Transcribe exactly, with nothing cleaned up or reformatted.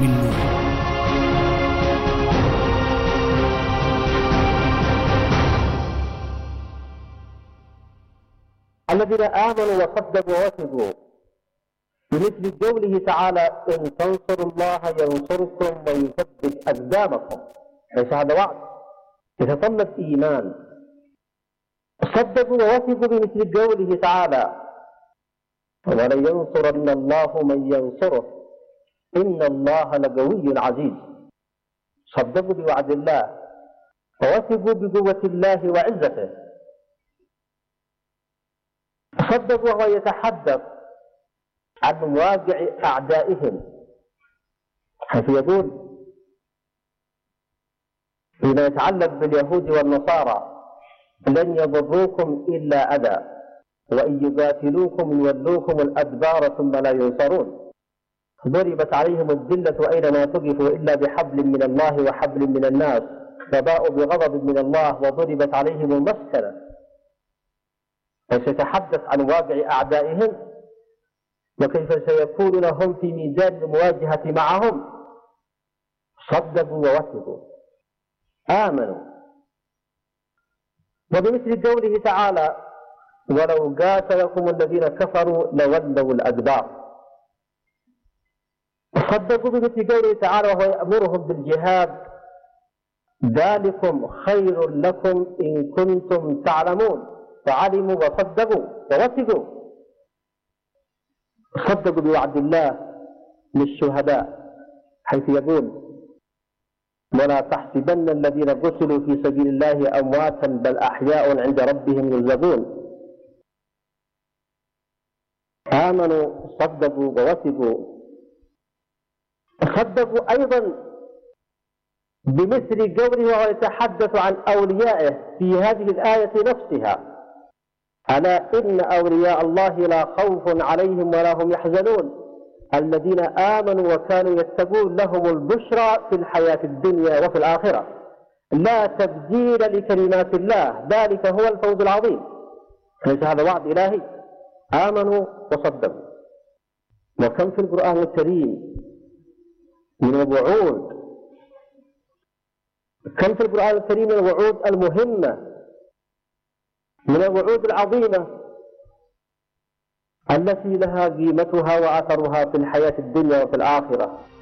من نور. الذين آمنوا وصدقوا ووثقوا بمثل قوله تعالى إن تنصروا الله ينصركم ويثبت أقدامكم، ليس هذا وعد يتطلب إيمان. صدقوا ووثقوا بمثل قوله تعالى ولن ينصرن الله من ينصره إن الله لقوي عزيز. صدقوا بوعد الله ووثقوا بقوة الله وعزته. صدقوا وهو يتحدث عن واقع أعدائهم، حيث يقول فيما يتعلق باليهود والنصارى لن يضروكم إلا أذى وإن يقاتلوكم يولوكم الأدبار ثم لا ينصرون. ضربت عليهم الذلة أينما ثقفوا إلا بحبل من الله وحبل من الناس فباءوا بغضب من الله وضربت عليهم المسكنة. وسيتحدث عن واقع أعدائهم وكيف سيكون لهم في ميزان المواجهة معهم. صدقوا ووثقوا آمنوا. وبمثل قوله تعالى ولو قاتلكم الذين كفروا لولوا الأدبار. صدقوا بمثل قوله تعالى وهو يأمرهم بالجهاد ذلكم خير لكم إن كنتم تعلمون. فعلموا وصدقوا ووثقوا. صدقوا بوعد الله للشهداء حيث يقول ولا تحسبن الذين قتلوا في سبيل الله أمواتا بل أحياء عند ربهم يرزقون. آمنوا صدقوا ووثقوا. صدقوا أيضا بمثل قوله وهو يتحدث عن أوليائه في هذه الآية نفسها ألا إن أولياء الله لا خوف عليهم ولا هم يحزنون الذين آمنوا وكانوا يتقون لهم البشرى في الحياة الدنيا وفي الآخرة لا تبديل لكلمات الله ذلك هو الفوز العظيم. ليس هذا وعد إلهي. آمنوا وصدقوا. وكم في القرآن الكريم من الوعود، كم في القرآن الكريم من الوعود المهمة، من الوعود العظيمة التي لها قيمتها وأثرها في الحياة الدنيا وفي الآخرة.